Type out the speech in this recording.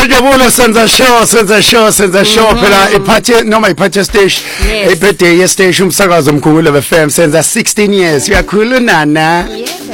Siyajabula senza show phela iphathe stage birthday ye stage umsakazo mkhulu FM senza 16 years uyakhuluma nana